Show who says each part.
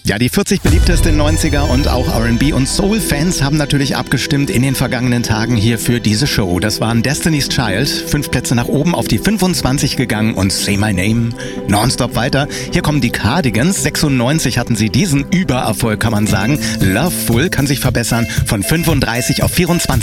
Speaker 1: Ja, die 40 beliebtesten 90er und auch R&B und Soul-Fans haben natürlich abgestimmt in den vergangenen Tagen hier für diese Show. Das waren Destiny's Child, 5 Plätze nach oben auf die 25 gegangen und Say My Name nonstop weiter. Hier kommen die Cardigans, 96 hatten sie diesen Übererfolg, kann man sagen. Loveful kann sich verbessern von 35 auf 24.